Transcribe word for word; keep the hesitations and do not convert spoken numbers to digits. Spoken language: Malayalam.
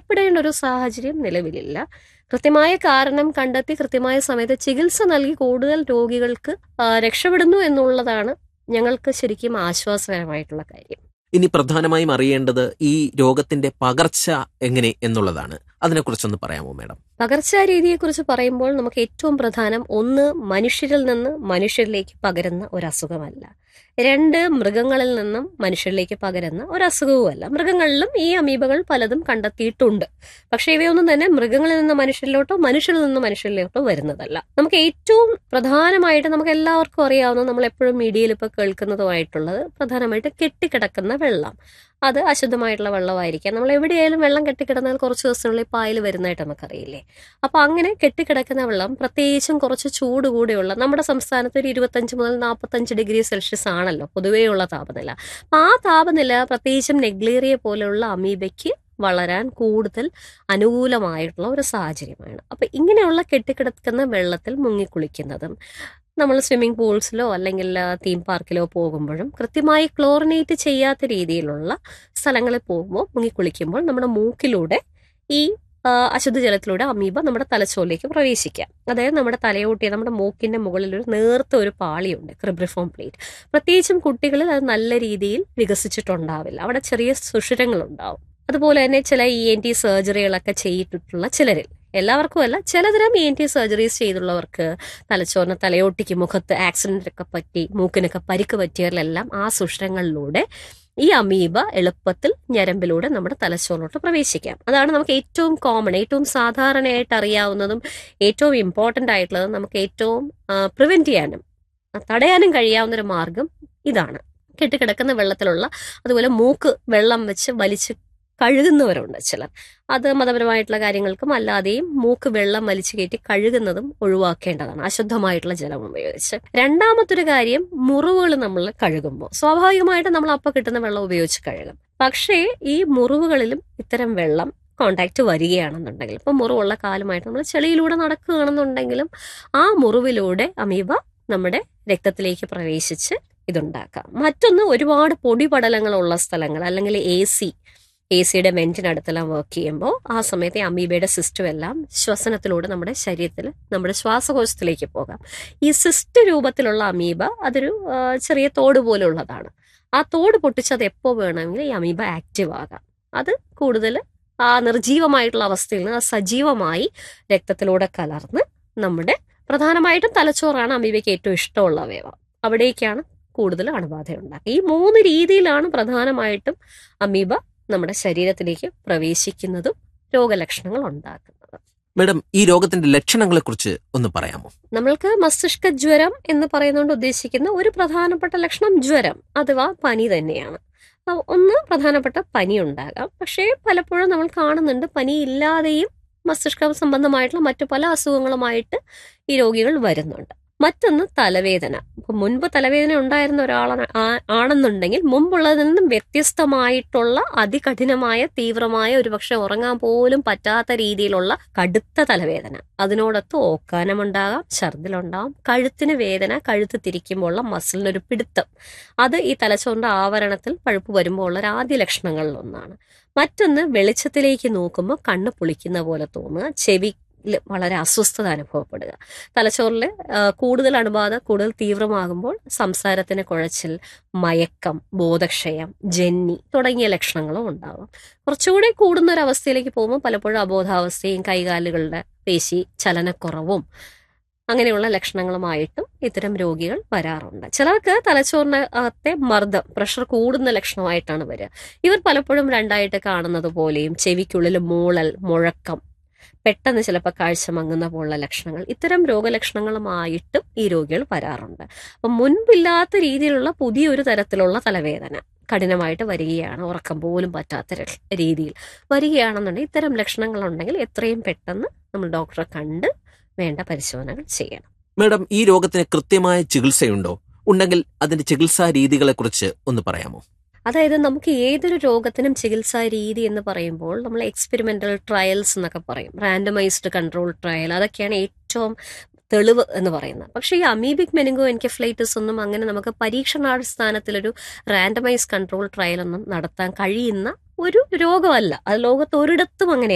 ഭയപ്പെടേണ്ട ഒരു സാഹചര്യം നിലവിലില്ല. കൃത്യമായ കാരണം കണ്ടെത്തി കൃത്യമായ സമയത്ത് ചികിത്സ നൽകി കൂടുതൽ രോഗികൾക്ക് ആ, രക്ഷപ്പെടുന്നു എന്നുള്ളതാണ് ഞങ്ങൾക്ക് ശരിക്കും ആശ്വാസകരമായിട്ടുള്ള കാര്യം. ഇനി പ്രധാനമായും അറിയേണ്ടത് ഈ രോഗത്തിന്റെ പകർച്ച എങ്ങനെ എന്നുള്ളതാണ്. അതിനെക്കുറിച്ചൊന്ന് പറയാമോ മാഡം? പകർച്ചാരീതിയെക്കുറിച്ച് പറയുമ്പോൾ നമുക്ക് ഏറ്റവും പ്രധാനം ഒന്ന് മനുഷ്യരിൽ നിന്ന് മനുഷ്യരിലേക്ക് പകരുന്ന ഒരു അസുഖമല്ല. രണ്ട് മൃഗങ്ങളിൽ നിന്നും മനുഷ്യരിലേക്ക് പകരുന്ന ഒരു അസുഖവുമല്ല. മൃഗങ്ങളിലും ഈ അമീബകൾ പലതും കണ്ടെത്തിയിട്ടുണ്ട്. പക്ഷേ ഇവയൊന്നും തന്നെ മൃഗങ്ങളിൽ നിന്ന് മനുഷ്യരിലോട്ടോ മനുഷ്യരിൽ നിന്ന് മനുഷ്യരിലോട്ടോ വരുന്നതല്ല. നമുക്ക് ഏറ്റവും പ്രധാനമായിട്ട് നമുക്ക് എല്ലാവർക്കും അറിയാവുന്ന, നമ്മൾ എപ്പോഴും മീഡിയയിൽ ഇപ്പോൾ കേൾക്കുന്നതുമായിട്ടുള്ളത് പ്രധാനമായിട്ട് കെട്ടിക്കിടക്കുന്ന വെള്ളം. അത് അശുദ്ധമായിട്ടുള്ള വെള്ളമായിരിക്കാം. നമ്മൾ എവിടെയായാലും വെള്ളം കെട്ടിക്കിടന്നാൽ കുറച്ച് ദിവസത്തിനുള്ളിൽ പായൽ വരുന്നതായിട്ട് നമുക്കറിയില്ലേ. അപ്പൊ അങ്ങനെ കെട്ടിക്കിടക്കുന്ന വെള്ളം, പ്രത്യേകിച്ചും കുറച്ച് ചൂട് കൂടെയുള്ള, നമ്മുടെ സംസ്ഥാനത്ത് ഒരു ഇരുപത്തഞ്ച് മുതൽ നാൽപ്പത്തഞ്ച് ഡിഗ്രി സെൽഷ്യസ് ആണല്ലോ പൊതുവെയുള്ള താപനില. അപ്പൊ ആ താപനില പ്രത്യേകിച്ചും നെഗ്ലേറിയ പോലെയുള്ള അമീബയ്ക്ക് വളരാൻ കൂടുതൽ അനുകൂലമായിട്ടുള്ള ഒരു സാഹചര്യമാണ്. അപ്പൊ ഇങ്ങനെയുള്ള കെട്ടിക്കിടക്കുന്ന വെള്ളത്തിൽ മുങ്ങിക്കുളിക്കുന്നതും, നമ്മൾ സ്വിമ്മിംഗ് പൂൾസിലോ അല്ലെങ്കിൽ തീം പാർക്കിലോ പോകുമ്പോഴും കൃത്യമായി ക്ലോറിനേറ്റ് ചെയ്യാത്ത രീതിയിലുള്ള സ്ഥലങ്ങളിൽ പോകുമ്പോൾ മുങ്ങിക്കുളിക്കുമ്പോൾ നമ്മുടെ മൂക്കിലൂടെ ഈ ആ, അശുദ്ധജലത്തിലൂടെ അമീബ നമ്മുടെ തലച്ചോറിലേക്ക് പ്രവേശിക്കാം. അതായത് നമ്മുടെ തലയോട്ടി, നമ്മുടെ മൂക്കിന്റെ മുകളിൽ ഒരു നേർത്ത ഒരു പാളിയുണ്ട്, ക്രിബ്രിഫോം പ്ലേറ്റ്. പ്രത്യേകിച്ചും കുട്ടികളിൽ അത് നല്ല രീതിയിൽ വികസിച്ചിട്ടുണ്ടാവില്ല, അവിടെ ചെറിയ സുഷിരങ്ങളുണ്ടാവും. അതുപോലെ തന്നെ ചില ഇ എൻ ടി സർജറികളൊക്കെ ചെയ്തിട്ടുള്ള ചിലരിൽ, എല്ലാവർക്കും അല്ല, ചിലതരം ഇ എൻ ടി സർജറീസ് ചെയ്തുള്ളവർക്ക് തലച്ചോറിന്, തലയോട്ടിക്ക്, മുഖത്ത് ആക്സിഡന്റൊക്കെ പറ്റി മൂക്കിനൊക്കെ പരിക്ക് പറ്റിയവരിലെല്ലാം ആ സുഷിരങ്ങളിലൂടെ ഈ അമീബ എളുപ്പത്തിൽ ഞരമ്പിലൂടെ നമ്മുടെ തലച്ചോറിലോട്ട് പ്രവേശിക്കാം. അതാണ് നമുക്ക് ഏറ്റവും കോമൺ, ഏറ്റവും സാധാരണയായിട്ട് അറിയാവുന്നതും ഏറ്റവും ഇമ്പോർട്ടൻ്റ് ആയിട്ടുള്ളതും നമുക്ക് ഏറ്റവും പ്രിവെന്റ് ചെയ്യാനും തടയാനും കഴിയാവുന്ന ഒരു മാർഗം ഇതാണ്. കെട്ടിക്കിടക്കുന്ന വെള്ളത്തിലുള്ള, അതുപോലെ മൂക്ക് വെള്ളം വെച്ച് വലിച്ച് കഴുകുന്നവരുണ്ട് ചിലർ. അത് മതപരമായിട്ടുള്ള കാര്യങ്ങൾക്കും അല്ലാതെയും മൂക്ക് വെള്ളം വലിച്ചു കയറ്റി കഴുകുന്നതും ഒഴിവാക്കേണ്ടതാണ് അശുദ്ധമായിട്ടുള്ള ജലം ഉപയോഗിച്ച്. രണ്ടാമത്തൊരു കാര്യം, മുറിവുകൾ നമ്മൾ കഴുകുമ്പോൾ സ്വാഭാവികമായിട്ട് നമ്മൾ അപ്പം കിട്ടുന്ന വെള്ളം ഉപയോഗിച്ച് കഴുകും. പക്ഷേ ഈ മുറിവുകളിലും ഇത്തരം വെള്ളം കോണ്ടാക്ട് വരികയാണെന്നുണ്ടെങ്കിൽ, ഇപ്പം മുറിവുള്ള കാലുമായിട്ട് നമ്മൾ ചെളിയിലൂടെ നടക്കുകയാണെന്നുണ്ടെങ്കിലും ആ മുറിവിലൂടെ അമീബ നമ്മുടെ രക്തത്തിലേക്ക് പ്രവേശിച്ച് ഇതുണ്ടാക്കാം. മറ്റൊന്ന്, ഒരുപാട് പൊടിപടലങ്ങളുള്ള സ്ഥലങ്ങൾ അല്ലെങ്കിൽ എ സി എ സിയുടെ വെന്റിനടുത്തെല്ലാം വർക്ക് ചെയ്യുമ്പോൾ ആ സമയത്ത് അമീബയുടെ സിസ്റ്റം എല്ലാം ശ്വസനത്തിലൂടെ നമ്മുടെ ശരീരത്തിൽ, നമ്മുടെ ശ്വാസകോശത്തിലേക്ക് പോകാം. ഈ സിസ്റ്റ് രൂപത്തിലുള്ള അമീബ അതൊരു ചെറിയ തോട് പോലുള്ളതാണ്. ആ തോട് പൊട്ടിച്ചത് എപ്പോൾ വേണമെങ്കിൽ ഈ അമീബ ആക്റ്റീവ് ആകാം. അത് കൂടുതൽ ആ നിർജീവമായിട്ടുള്ള അവസ്ഥയിൽ നിന്ന് സജീവമായി രക്തത്തിലൂടെ കലർന്ന് നമ്മുടെ, പ്രധാനമായിട്ടും തലച്ചോറാണ് അമീബയ്ക്ക് ഏറ്റവും ഇഷ്ടമുള്ള അവയവം, അവിടേക്കാണ് കൂടുതൽ അണുബാധ ഉണ്ടാക്കുക. ഈ മൂന്ന് രീതിയിലാണ് പ്രധാനമായിട്ടും അമീബ നമ്മുടെ ശരീരത്തിലേക്ക് പ്രവേശിക്കുന്നതും രോഗലക്ഷണങ്ങൾ ഉണ്ടാക്കുന്നത്. മാഡം, ഈ രോഗത്തിന്റെ ലക്ഷണങ്ങളെ കുറിച്ച് ഒന്ന് പറയാമോ? നമ്മൾക്ക് മസ്തിഷ്ക ജ്വരം എന്ന് പറയുന്നതുകൊണ്ട് ഉദ്ദേശിക്കുന്ന ഒരു പ്രധാനപ്പെട്ട ലക്ഷണം ജ്വരം അഥവാ പനി തന്നെയാണ്. ഒന്ന്, പ്രധാനപ്പെട്ട പനി ഉണ്ടാകാം. പക്ഷേ പലപ്പോഴും നമ്മൾ കാണുന്നുണ്ട് പനി ഇല്ലാതെയും മസ്തിഷ്ക സംബന്ധമായിട്ടുള്ള മറ്റു പല അസുഖങ്ങളുമായിട്ട് ഈ രോഗികൾ വരുന്നുണ്ട്. മറ്റൊന്ന്, തലവേദന. ഇപ്പൊ മുൻപ് തലവേദന ഉണ്ടായിരുന്ന ഒരാളാണ് ആണെന്നുണ്ടെങ്കിൽ മുമ്പുള്ളതിൽ നിന്നും വ്യത്യസ്തമായിട്ടുള്ള അതികഠിനമായ തീവ്രമായ, ഒരുപക്ഷെ ഉറങ്ങാൻ പോലും പറ്റാത്ത രീതിയിലുള്ള കടുത്ത തലവേദന, അതിനോടൊത്ത് ഓക്കാനമുണ്ടാകാം, ഛർദിലുണ്ടാകാം, കഴുത്തിന് വേദന, കഴുത്ത് തിരിക്കുമ്പോഴുള്ള മസിലിനൊരു പിടുത്തം, അത് ഈ തലച്ചോറിന്റെ ആവരണത്തിൽ പഴുപ്പ് വരുമ്പോൾ ഉള്ള ഒരു ആദ്യ ലക്ഷണങ്ങളിൽ ഒന്നാണ്. മറ്റൊന്ന്, വെളിച്ചത്തിലേക്ക് നോക്കുമ്പോൾ കണ്ണ് പൊളിക്കുന്ന പോലെ തോന്നുക, ചെവി വളരെ അസ്വസ്ഥത അനുഭവപ്പെടുക. തലച്ചോറിൽ കൂടുതൽ അണുബാധ കൂടുതൽ തീവ്രമാകുമ്പോൾ സംസാരത്തിന് കുഴച്ചിൽ, മയക്കം, ബോധക്ഷയം, ജന്നി തുടങ്ങിയ ലക്ഷണങ്ങളും ഉണ്ടാകും. കുറച്ചുകൂടി കൂടുന്ന ഒരു അവസ്ഥയിലേക്ക് പോകുമ്പോൾ പലപ്പോഴും അബോധാവസ്ഥയും കൈകാലുകളുടെ പേശി ചലനക്കുറവും അങ്ങനെയുള്ള ലക്ഷണങ്ങളുമായിട്ടും ഇത്തരം രോഗികൾ വരാറുണ്ട്. ചിലർക്ക് തലച്ചോറിന് അകത്തെ മർദ്ദം, പ്രഷർ കൂടുന്ന ലക്ഷണമായിട്ടാണ് വരിക. ഇവർ പലപ്പോഴും രണ്ടായിട്ട് കാണുന്നത് പോലെയും, ചെവിക്കുള്ളിൽ മൂളൽ, മുഴക്കം, പെട്ടെന്ന് ചിലപ്പോൾ കാഴ്ച മങ്ങുന്ന പോലുള്ള ലക്ഷണങ്ങൾ, ഇത്തരം രോഗലക്ഷണങ്ങളുമായിട്ടും ഈ രോഗികൾ വരാറുണ്ട്. അപ്പം മുൻപില്ലാത്ത രീതിയിലുള്ള പുതിയൊരു തരത്തിലുള്ള തലവേദന കഠിനമായിട്ട് വരികയാണ്, ഉറക്കം പോലും പറ്റാത്ത രീതിയിൽ വരികയാണെന്നുണ്ടെങ്കിൽ, ഇത്തരം ലക്ഷണങ്ങൾ ഉണ്ടെങ്കിൽ എത്രയും പെട്ടെന്ന് നമ്മൾ ഡോക്ടറെ കണ്ട് വേണ്ട പരിശോധനകൾ ചെയ്യണം. മാഡം, ഈ രോഗത്തിന് കൃത്യമായ ചികിത്സയുണ്ടോ? ഉണ്ടെങ്കിൽ അതിന്റെ ചികിത്സാ രീതികളെ കുറിച്ച് ഒന്ന് പറയാമോ? അതായത് നമുക്ക് ഏതൊരു രോഗത്തിനും ചികിത്സാ രീതി എന്ന് പറയുമ്പോൾ നമ്മൾ എക്സ്പെരിമെന്റൽ ട്രയൽസ് എന്നൊക്കെ പറയും, റാൻഡമൈസ്ഡ് കൺട്രോൾ ട്രയൽ, അതൊക്കെയാണ് ഏറ്റവും തെളിവ് എന്ന് പറയുന്നത്. പക്ഷേ ഈ അമീബിക് മെനിങ്കോ എൻകെഫലൈറ്റിസ് ഒന്നും അങ്ങനെ നമുക്ക് പരീക്ഷണാടിസ്ഥാനത്തിലൊരു റാൻഡമൈസ് കൺട്രോൾ ട്രയൽ ഒന്നും നടത്താൻ കഴിയുന്ന ഒരു രോഗമല്ല. അത് ലോകത്ത് ഒരിടത്തും അങ്ങനെ